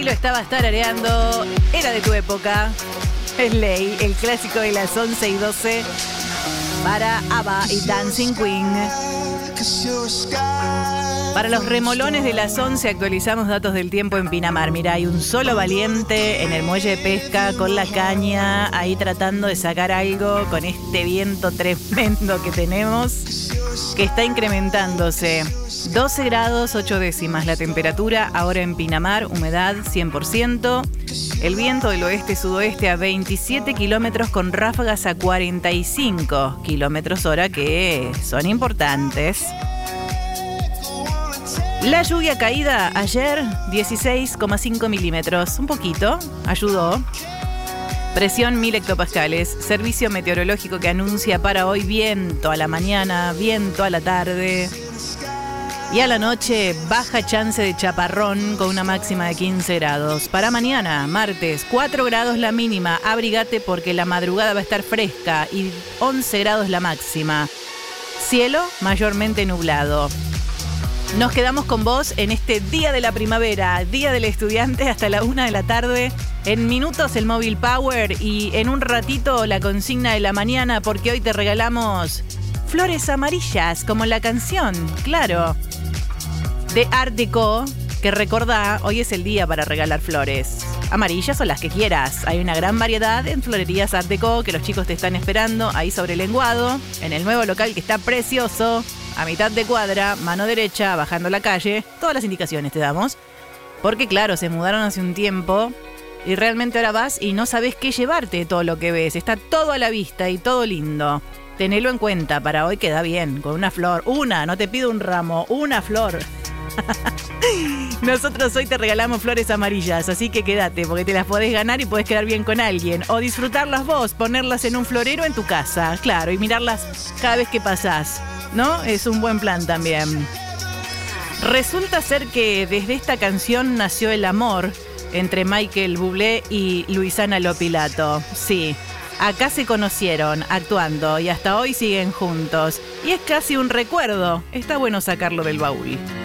lo estabas tarareando, era de tu época. Es ley, el clásico de las 11:12 para ABBA y Dancing Queen. Para los remolones de las 11 actualizamos datos del tiempo en Pinamar. Mira, hay un solo valiente en el muelle de pesca con la caña, ahí tratando de sacar algo con este viento tremendo que tenemos, que está incrementándose. 12 grados 8 décimas la temperatura ahora en Pinamar, humedad 100%. El viento del oeste-sudoeste a 27 kilómetros con ráfagas a 45 kilómetros hora, que son importantes. La lluvia caída ayer, 16,5 milímetros. Un poquito, ayudó. Presión 1000 hectopascales. Servicio meteorológico que anuncia para hoy viento a la mañana, viento a la tarde. Y a la noche, baja chance de chaparrón con una máxima de 15 grados. Para mañana, martes, 4 grados la mínima. Abrigate porque la madrugada va a estar fresca y 11 grados la máxima. Cielo mayormente nublado. Nos quedamos con vos en este día de la primavera, día del estudiante hasta la 1 de la tarde. En minutos el Móvil Power y en un ratito la consigna de la mañana, porque hoy te regalamos flores amarillas, como la canción, claro, de Art Deco, que recordá, hoy es el día para regalar flores. Amarillas o las que quieras. Hay una gran variedad en florerías Art Deco que los chicos te están esperando ahí sobre el lenguado, en el nuevo local que está precioso. A mitad de cuadra, mano derecha, bajando la calle. Todas las indicaciones te damos. Porque claro, se mudaron hace un tiempo y realmente ahora vas y no sabes qué llevarte de todo lo que ves. Está todo a la vista y todo lindo. Tenelo en cuenta, para hoy queda bien, con una flor. Una, no te pido un ramo, una flor. Nosotros hoy te regalamos flores amarillas, así que quédate, porque te las podés ganar y podés quedar bien con alguien. O disfrutarlas vos, ponerlas en un florero en tu casa, claro, y mirarlas cada vez que pasás, ¿no? Es un buen plan también. Resulta ser que desde esta canción nació el amor entre Michael Bublé y Luisana Lopilato. Sí, acá se conocieron actuando y hasta hoy siguen juntos. Y es casi un recuerdo. Está bueno sacarlo del baúl.